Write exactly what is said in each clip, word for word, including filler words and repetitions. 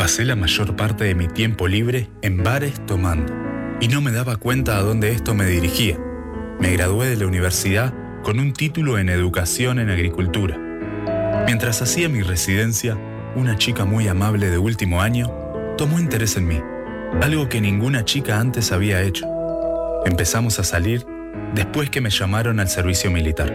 Pasé la mayor parte de mi tiempo libre en bares tomando, y no me daba cuenta a dónde esto me dirigía. Me gradué de la universidad con un título en Educación en Agricultura. Mientras hacía mi residencia, una chica muy amable de último año tomó interés en mí, algo que ninguna chica antes había hecho. Empezamos a salir después que me llamaron al servicio militar.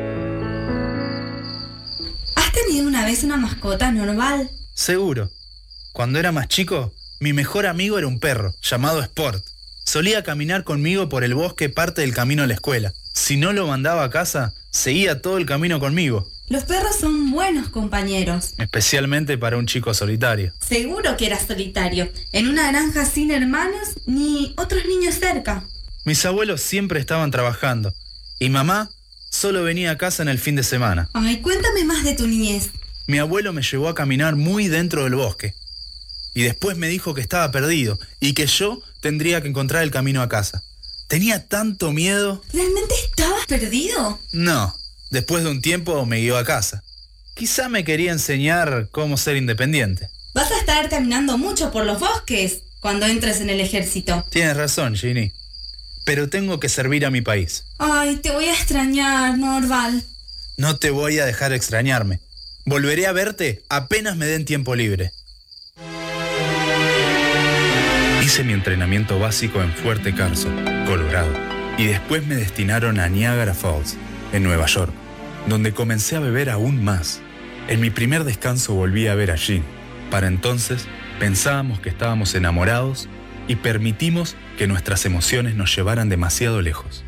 ¿Has tenido una vez una mascota, Norval? Seguro. Cuando era más chico, mi mejor amigo era un perro, llamado Sport. Solía caminar conmigo por el bosque parte del camino a la escuela. Si no lo mandaba a casa, seguía todo el camino conmigo. Los perros son buenos compañeros. Especialmente para un chico solitario. Seguro que eras solitario. En una granja sin hermanos ni otros niños cerca. Mis abuelos siempre estaban trabajando. Y mamá solo venía a casa en el fin de semana. Ay, cuéntame más de tu niñez. Mi abuelo me llevó a caminar muy dentro del bosque. Y después me dijo que estaba perdido y que yo tendría que encontrar el camino a casa. Tenía tanto miedo. ¿Realmente estabas perdido? No. Después de un tiempo me guió a casa. Quizá me quería enseñar cómo ser independiente. Vas a estar caminando mucho por los bosques cuando entres en el ejército. Tienes razón, Ginny. Pero tengo que servir a mi país. Ay, te voy a extrañar, Norval. No te voy a dejar extrañarme. Volveré a verte apenas me den tiempo libre. Hice mi entrenamiento básico en Fuerte Carso, Colorado, y después me destinaron a Niagara Falls, en Nueva York, donde comencé a beber aún más. En mi primer descanso volví a ver a Jean. Para entonces pensábamos que estábamos enamorados y permitimos que nuestras emociones nos llevaran demasiado lejos.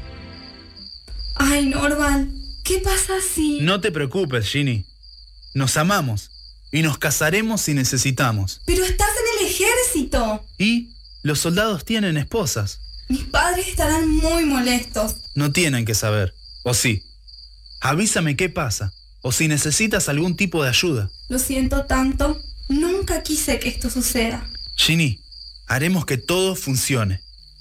Ay, Norval, ¿qué pasa si...? No te preocupes, Ginny. Nos amamos y nos casaremos si necesitamos. Pero estás en el ejército. ¿Y? Los soldados tienen esposas. Mis padres estarán muy molestos. No tienen que saber. ¿O sí? Avísame qué pasa. O si necesitas algún tipo de ayuda. Lo siento tanto. Nunca quise que esto suceda. Ginny, haremos que todo funcione.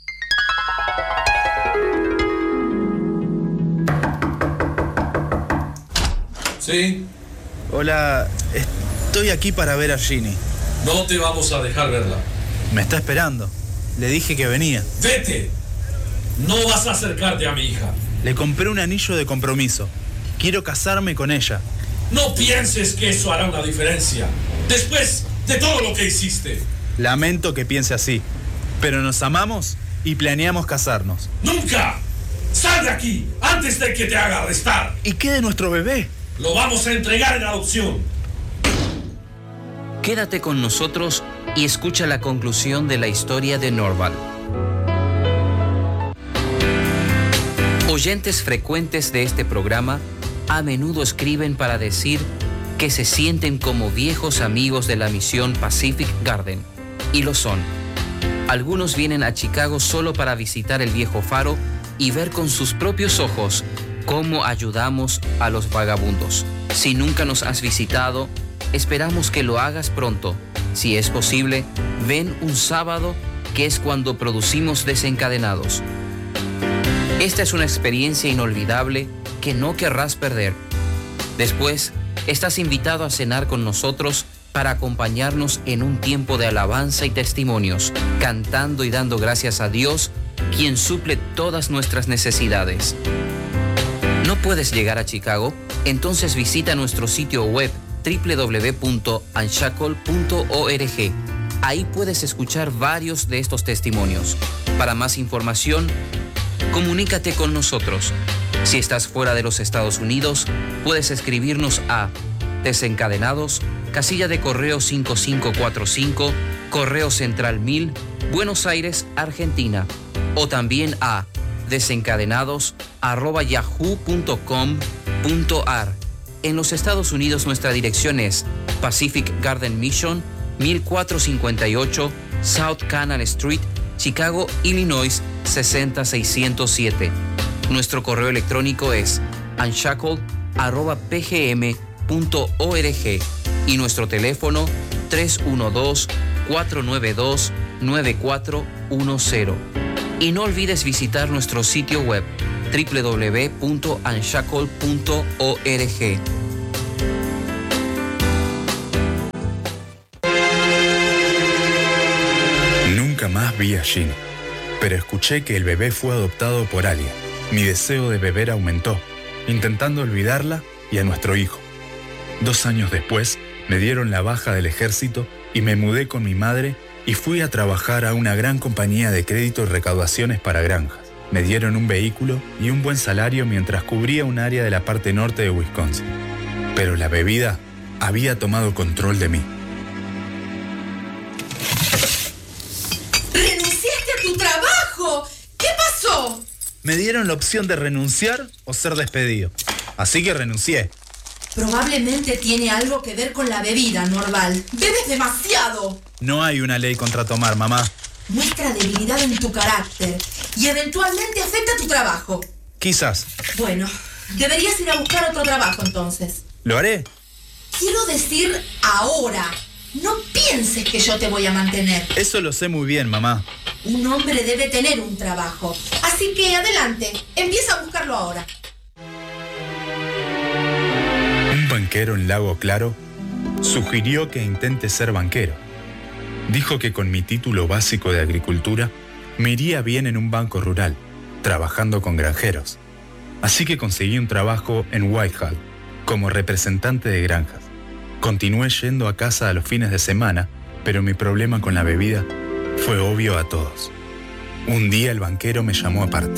¿Sí? Hola, estoy aquí para ver a Ginny. No te vamos a dejar verla. Me está esperando. Le dije que venía. ¡Vete! No vas a acercarte a mi hija. Le compré un anillo de compromiso. Quiero casarme con ella. No pienses que eso hará una diferencia. Después de todo lo que hiciste. Lamento que piense así. Pero nos amamos y planeamos casarnos. ¡Nunca! ¡Sal de aquí antes de que te haga arrestar! ¿Y qué de nuestro bebé? Lo vamos a entregar en adopción. Quédate con nosotros y escucha la conclusión de la historia de Norval. Oyentes frecuentes de este programa a menudo escriben para decir que se sienten como viejos amigos de la misión Pacific Garden. Y lo son. Algunos vienen a Chicago solo para visitar el viejo faro y ver con sus propios ojos cómo ayudamos a los vagabundos. Si nunca nos has visitado, esperamos que lo hagas pronto. Si es posible, ven un sábado, que es cuando producimos Desencadenados. Esta es una experiencia inolvidable que no querrás perder. Después, estás invitado a cenar con nosotros para acompañarnos en un tiempo de alabanza y testimonios, cantando y dando gracias a Dios, quien suple todas nuestras necesidades. ¿No puedes llegar a Chicago? Entonces visita nuestro sitio web doble u doble u doble u punto unshackle punto org. Ahí puedes escuchar varios de estos testimonios. Para más información, comunícate con nosotros. Si estás fuera de los Estados Unidos, puedes escribirnos a Desencadenados, casilla de correo cinco cinco cuatro cinco, Correo Central mil, Buenos Aires, Argentina. O también a desencadenados arroba yahoo punto com punto ar. En los Estados Unidos nuestra dirección es Pacific Garden Mission, mil cuatrocientos cincuenta y ocho South Canal Street, Chicago, Illinois, seis cero seiscientos siete. Nuestro correo electrónico es unshackled arroba p g m punto org y nuestro teléfono tres uno dos, cuatro nueve dos, nueve cuatro uno cero. Y no olvides visitar nuestro sitio web doble u doble u doble u punto unshackled punto org. más vi a Ginny, pero escuché que el bebé fue adoptado por alguien. Mi deseo de beber aumentó, intentando olvidarla y a nuestro hijo. Dos años después, me dieron la baja del ejército y me mudé con mi madre y fui a trabajar a una gran compañía de crédito y recaudaciones para granjas. Me dieron un vehículo y un buen salario mientras cubría un área de la parte norte de Wisconsin. Pero la bebida había tomado control de mí. ¡Renunciaste a tu trabajo! ¿Qué pasó? Me dieron la opción de renunciar o ser despedido. Así que renuncié. Probablemente tiene algo que ver con la bebida, Norval. ¡Bebes demasiado! No hay una ley contra tomar, mamá. Muestra debilidad en tu carácter y eventualmente afecta tu trabajo. Quizás. Bueno, deberías ir a buscar otro trabajo entonces. ¿Lo haré? Quiero decir ahora. No pienses que yo te voy a mantener. Eso lo sé muy bien, mamá. Un hombre debe tener un trabajo. Así que adelante, empieza a buscarlo ahora. Un banquero en Lago Claro sugirió que intente ser banquero. Dijo que con mi título básico de agricultura me iría bien en un banco rural, trabajando con granjeros. Así que conseguí un trabajo en Whitehall, como representante de granjas. Continué yendo a casa a los fines de semana, pero mi problema con la bebida fue obvio a todos. Un día el banquero me llamó aparte.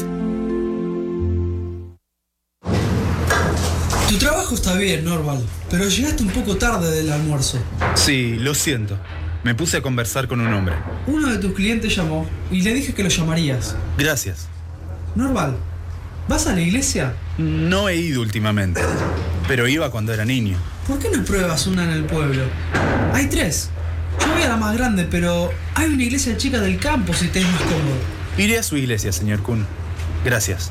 Tu trabajo está bien, Norval, pero llegaste un poco tarde del almuerzo. Sí, lo siento. Me puse a conversar con un hombre. Uno de tus clientes llamó y le dije que lo llamarías. Gracias. Norval, ¿vas a la iglesia? No he ido últimamente, pero iba cuando era niño. ¿Por qué no pruebas una en el pueblo? Hay tres. Yo voy a la más grande, pero hay una iglesia chica del campo si te es más cómodo. Iré a su iglesia, señor Kuhn. Gracias.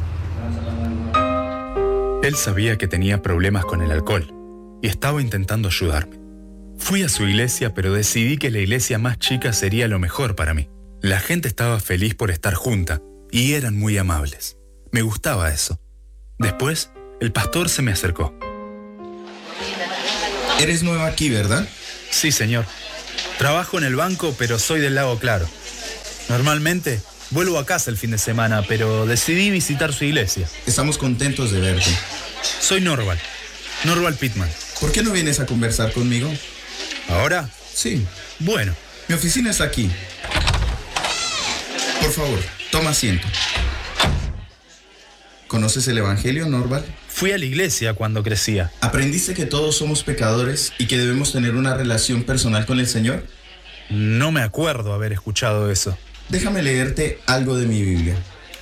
Él sabía que tenía problemas con el alcohol y estaba intentando ayudarme. Fui a su iglesia, pero decidí que la iglesia más chica sería lo mejor para mí. La gente estaba feliz por estar junta y eran muy amables. Me gustaba eso. Después, el pastor se me acercó. Eres nueva aquí, ¿verdad? Sí, señor. Trabajo en el banco, pero soy del Lago Claro. Normalmente vuelvo a casa el fin de semana, pero decidí visitar su iglesia. Estamos contentos de verte. Soy Norval. Norval Pittman. ¿Por qué no vienes a conversar conmigo? ¿Ahora? Sí. Bueno. Mi oficina está aquí. Por favor, toma asiento. ¿Conoces el Evangelio, Norval? Fui a la iglesia cuando crecía. ¿Aprendiste que todos somos pecadores y que debemos tener una relación personal con el Señor? No me acuerdo haber escuchado eso. Déjame leerte algo de mi Biblia.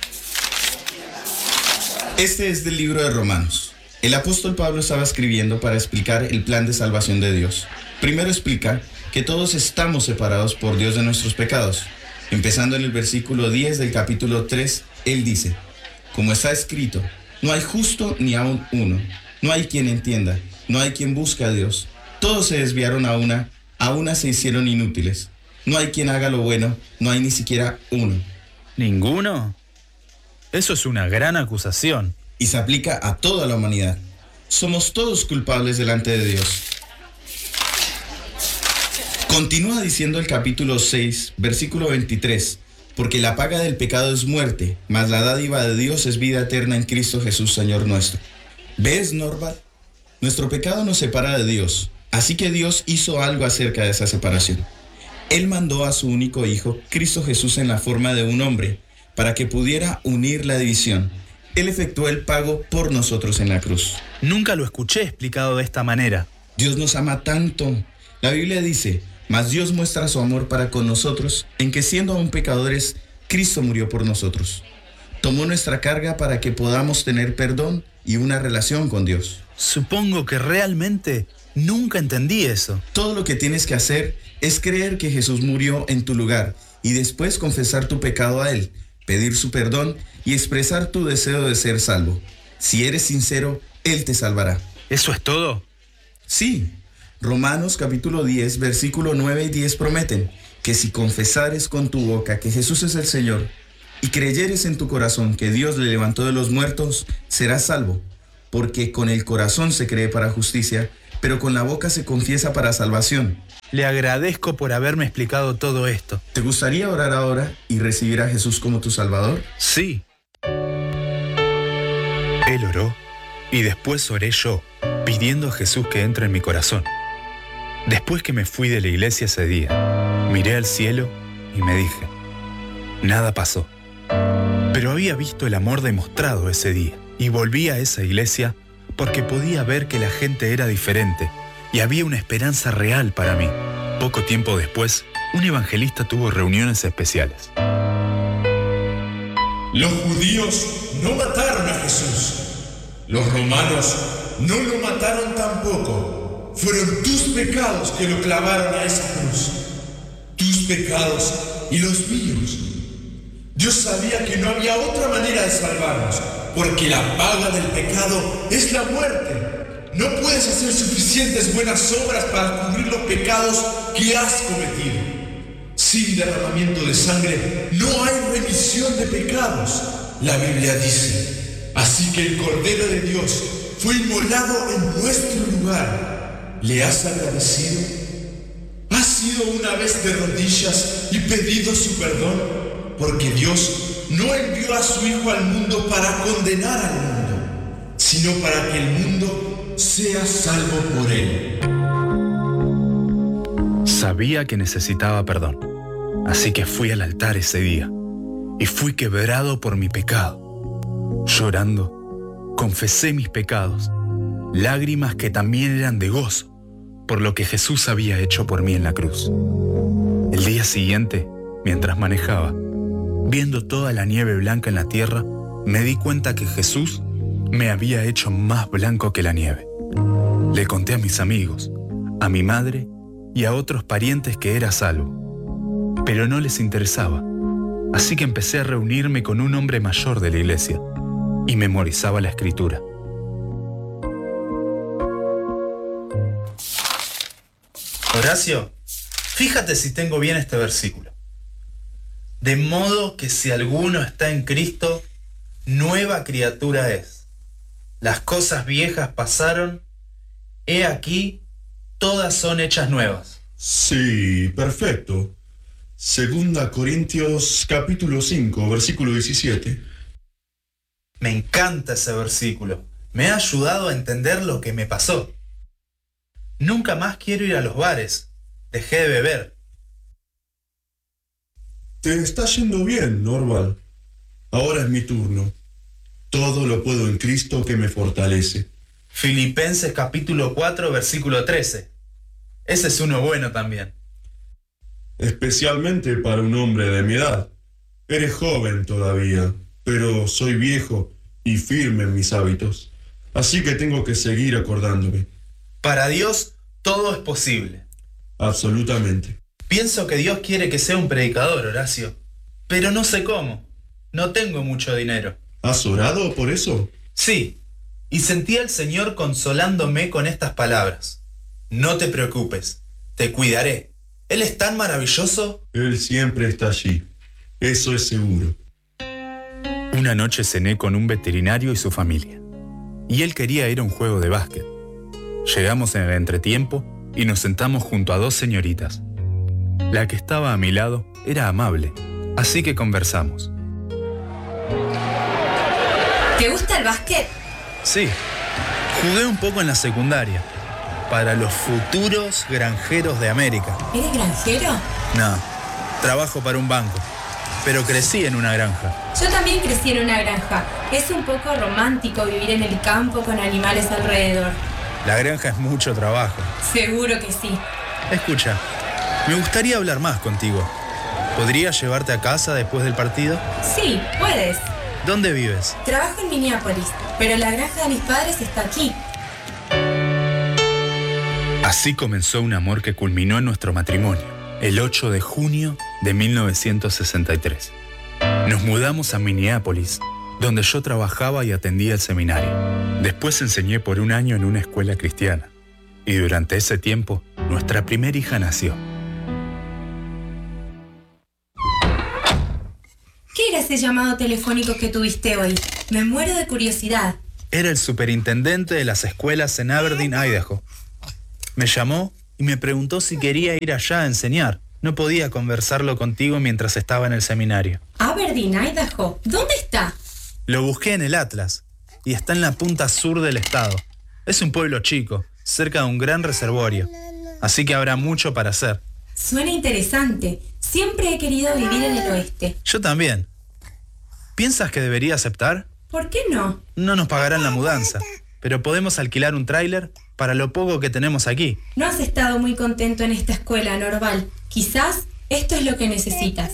Este es del libro de Romanos. El apóstol Pablo estaba escribiendo para explicar el plan de salvación de Dios. Primero explica que todos estamos separados por Dios de nuestros pecados. Empezando en el versículo diez del capítulo tres, él dice: como está escrito, no hay justo ni aun uno, no hay quien entienda, no hay quien busque a Dios. Todos se desviaron a una, a una se hicieron inútiles. No hay quien haga lo bueno, no hay ni siquiera uno. ¿Ninguno? Eso es una gran acusación. Y se aplica a toda la humanidad. Somos todos culpables delante de Dios. Continúa diciendo el capítulo seis, versículo veintitrés, porque la paga del pecado es muerte, mas la dádiva de Dios es vida eterna en Cristo Jesús, Señor nuestro. ¿Ves, Norval? Nuestro pecado nos separa de Dios, así que Dios hizo algo acerca de esa separación. Él mandó a su único Hijo, Cristo Jesús, en la forma de un hombre, para que pudiera unir la división. Él efectuó el pago por nosotros en la cruz. Nunca lo escuché explicado de esta manera. Dios nos ama tanto. La Biblia dice: mas Dios muestra su amor para con nosotros, en que siendo aún pecadores, Cristo murió por nosotros. Tomó nuestra carga para que podamos tener perdón y una relación con Dios. Supongo que realmente nunca entendí eso. Todo lo que tienes que hacer es creer que Jesús murió en tu lugar y después confesar tu pecado a Él, pedir su perdón y expresar tu deseo de ser salvo. Si eres sincero, Él te salvará. ¿Eso es todo? Sí. Romanos capítulo diez, versículo nueve y diez prometen que si confesares con tu boca que Jesús es el Señor y creyeres en tu corazón que Dios le levantó de los muertos, serás salvo. Porque con el corazón se cree para justicia, pero con la boca se confiesa para salvación. Le agradezco por haberme explicado todo esto. ¿Te gustaría orar ahora y recibir a Jesús como tu Salvador? Sí. Él oró y después oré yo, pidiendo a Jesús que entre en mi corazón. Después que me fui de la iglesia ese día, miré al cielo y me dije, nada pasó. Pero había visto el amor demostrado ese día y volví a esa iglesia porque podía ver que la gente era diferente y había una esperanza real para mí. Poco tiempo después, un evangelista tuvo reuniones especiales. Los judíos no mataron a Jesús. Los romanos no lo mataron tampoco. Fueron tus pecados que lo clavaron a esa cruz. Tus pecados y los míos. Dios sabía que no había otra manera de salvarnos, porque la paga del pecado es la muerte. No puedes hacer suficientes buenas obras para cubrir los pecados que has cometido. Sin derramamiento de sangre no hay remisión de pecados. La Biblia dice, así que el Cordero de Dios fue inmolado en nuestro lugar. ¿Le has agradecido? ¿Has ido una vez de rodillas y pedido su perdón? Porque Dios no envió a su Hijo al mundo para condenar al mundo, sino para que el mundo sea salvo por él. Sabía que necesitaba perdón, así que fui al altar ese día y fui quebrado por mi pecado. Llorando, confesé mis pecados, lágrimas que también eran de gozo por lo que Jesús había hecho por mí en la cruz. El día siguiente, mientras manejaba, viendo toda la nieve blanca en la tierra, me di cuenta que Jesús me había hecho más blanco que la nieve. Le conté a mis amigos, a mi madre y a otros parientes que era salvo, pero no les interesaba, así que empecé a reunirme con un hombre mayor de la iglesia y memorizaba la escritura. Horacio, fíjate si tengo bien este versículo. De modo que si alguno está en Cristo, nueva criatura es. Las cosas viejas pasaron, he aquí, todas son hechas nuevas. Sí, perfecto. Segunda Corintios capítulo cinco, versículo diecisiete. Me encanta ese versículo. Me ha ayudado a entender lo que me pasó. Nunca más quiero ir a los bares. Dejé de beber. Te está yendo bien, Norval. Ahora es mi turno. Todo lo puedo en Cristo que me fortalece. Filipenses capítulo cuatro, versículo trece. Ese es uno bueno también. Especialmente para un hombre de mi edad. Eres joven todavía, pero soy viejo y firme en mis hábitos. Así que tengo que seguir acordándome. Para Dios, todo es posible. Absolutamente. Pienso que Dios quiere que sea un predicador, Horacio. Pero no sé cómo. No tengo mucho dinero. ¿Has orado por eso? Sí. Y sentí al Señor consolándome con estas palabras. No te preocupes. Te cuidaré. Él es tan maravilloso. Él siempre está allí. Eso es seguro. Una noche cené con un veterinario y su familia. Y él quería ir a un juego de básquet. Llegamos en el entretiempo y nos sentamos junto a dos señoritas. La que estaba a mi lado era amable, así que conversamos. ¿Te gusta el básquet? Sí. Jugué un poco en la secundaria. Para los futuros granjeros de América. ¿Eres granjero? No. Trabajo para un banco. Pero crecí en una granja. Yo también crecí en una granja. Es un poco romántico vivir en el campo con animales alrededor. La granja es mucho trabajo. Seguro que sí. Escucha, me gustaría hablar más contigo. ¿Podría llevarte a casa después del partido? Sí, puedes. ¿Dónde vives? Trabajo en Minneapolis, pero la granja de mis padres está aquí. Así comenzó un amor que culminó en nuestro matrimonio, el ocho de junio de mil novecientos sesenta y tres. Nos mudamos a Minneapolis, donde yo trabajaba y atendía el seminario. Después enseñé por un año en una escuela cristiana. Y durante ese tiempo, nuestra primera hija nació. ¿Qué era ese llamado telefónico que tuviste hoy? Me muero de curiosidad. Era el superintendente de las escuelas en Aberdeen, Idaho. Me llamó y y me preguntó si quería ir allá a enseñar. No podía conversarlo contigo mientras estaba en el seminario. Aberdeen, Idaho. ¿Dónde está? Lo busqué en el Atlas y está en la punta sur del estado. Es un pueblo chico, cerca de un gran reservorio, así que habrá mucho para hacer. Suena interesante. Siempre he querido vivir en el oeste. Yo también. ¿Piensas que debería aceptar? ¿Por qué no? No nos pagarán la mudanza, pero podemos alquilar un tráiler para lo poco que tenemos aquí. No has estado muy contento en esta escuela, Norval. Quizás esto es lo que necesitas.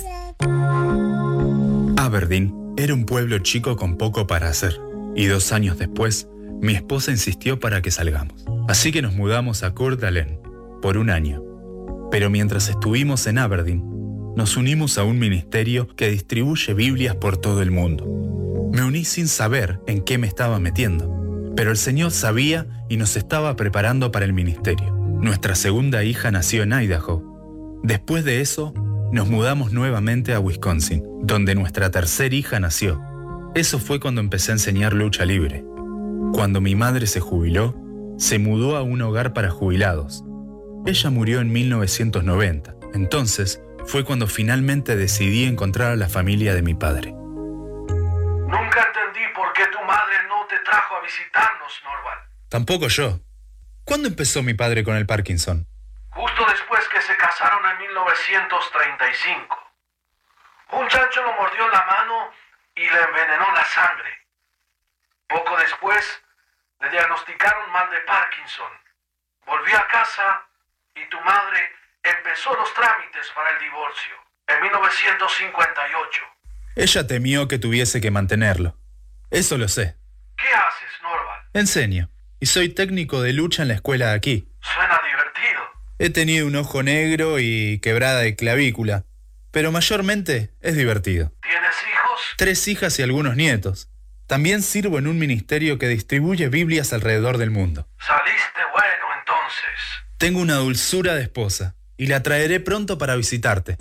Aberdeen era un pueblo chico con poco para hacer, y dos años después, mi esposa insistió para que salgamos. Así que nos mudamos a Coeur d'Alene por un año. Pero mientras estuvimos en Aberdeen, nos unimos a un ministerio que distribuye Biblias por todo el mundo. Me uní sin saber en qué me estaba metiendo, pero el Señor sabía y nos estaba preparando para el ministerio. Nuestra segunda hija nació en Idaho. Después de eso, nos mudamos nuevamente a Wisconsin, donde nuestra tercera hija nació. Eso fue cuando empecé a enseñar lucha libre. Cuando mi madre se jubiló, se mudó a un hogar para jubilados. Ella murió en mil novecientos noventa. Entonces, fue cuando finalmente decidí encontrar a la familia de mi padre. Nunca entendí por qué tu madre no te trajo a visitarnos, Norval. Tampoco yo. ¿Cuándo empezó mi padre con el Parkinson? Justo después que se casaron en mil novecientos treinta y cinco. Un chancho lo mordió en la mano y le envenenó la sangre. Poco después, le diagnosticaron mal de Parkinson. Volvió a casa y tu madre empezó los trámites para el divorcio en mil novecientos cincuenta y ocho. Ella temió que tuviese que mantenerlo. Eso lo sé. ¿Qué haces, Norval? Enseño, y soy técnico de lucha en la escuela de aquí. Suena divertido. He tenido un ojo negro y quebrada de clavícula, pero mayormente es divertido. ¿Tienes hijos? Tres hijas y algunos nietos. También sirvo en un ministerio que distribuye Biblias alrededor del mundo. Saliste bueno, entonces. Tengo una dulzura de esposa, y la traeré pronto para visitarte.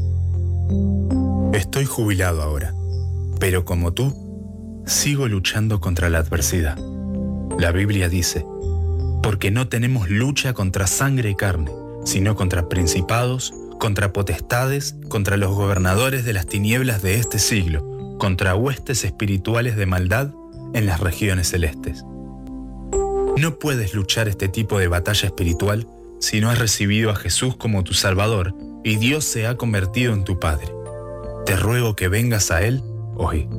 Estoy jubilado ahora, pero como tú, sigo luchando contra la adversidad. La Biblia dice, porque no tenemos lucha contra sangre y carne, sino contra principados, contra potestades, contra los gobernadores de las tinieblas de este siglo, contra huestes espirituales de maldad en las regiones celestes. No puedes luchar este tipo de batalla espiritual si no has recibido a Jesús como tu Salvador y Dios se ha convertido en tu Padre. Te ruego que vengas a Él hoy.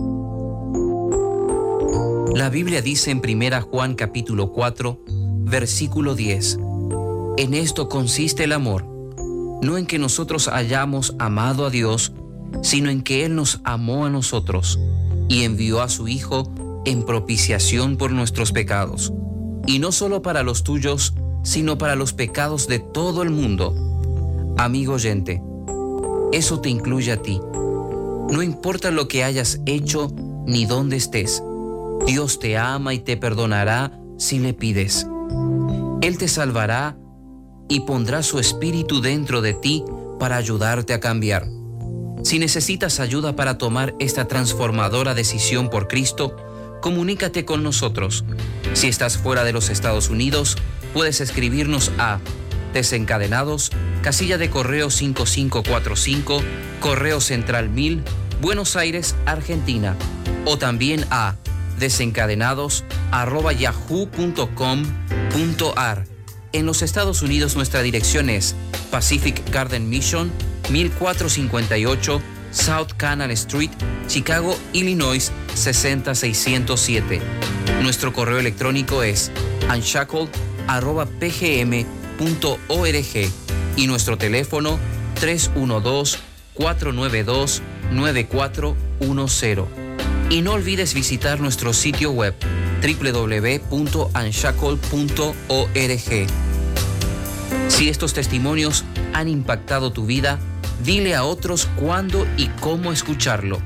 La Biblia dice en primera Juan capítulo cuatro, versículo diez, en esto consiste el amor, no en que nosotros hayamos amado a Dios, sino en que Él nos amó a nosotros y envió a su Hijo en propiciación por nuestros pecados, y no solo para los tuyos, sino para los pecados de todo el mundo. Amigo oyente, eso te incluye a ti. No importa lo que hayas hecho ni dónde estés, Dios te ama y te perdonará si le pides. Él te salvará y pondrá su espíritu dentro de ti para ayudarte a cambiar. Si necesitas ayuda para tomar esta transformadora decisión por Cristo, comunícate con nosotros. Si estás fuera de los Estados Unidos, puedes escribirnos a Desencadenados, casilla de correo cinco cinco cuatro cinco, Correo Central mil, Buenos Aires, Argentina, o también a desencadenados arroba yahoo punto com punto ar. En los Estados Unidos nuestra dirección es Pacific Garden Mission, mil cuatrocientos cincuenta y ocho South Canal Street, Chicago, Illinois seis cero seiscientos siete. Nuestro correo electrónico es unshackled arroba p g m punto org y nuestro teléfono tres uno dos, cuatro nueve dos, nueve cuatro uno cero. Y no olvides visitar nuestro sitio web doble u doble u doble u punto unshackled punto org. Si estos testimonios han impactado tu vida, dile a otros cuándo y cómo escucharlo.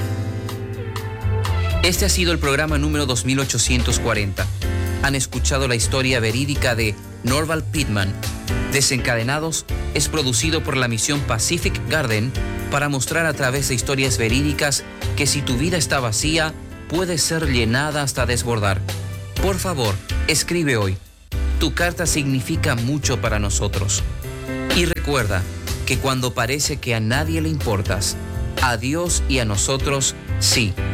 Este ha sido el programa número dos mil ochocientos cuarenta. Han escuchado la historia verídica de Norval Pittman. Desencadenados es producido por la misión Pacific Garden para mostrar a través de historias verídicas que si tu vida está vacía, puede ser llenada hasta desbordar. Por favor, escribe hoy. Tu carta significa mucho para nosotros. Y recuerda que cuando parece que a nadie le importas, a Dios y a nosotros sí.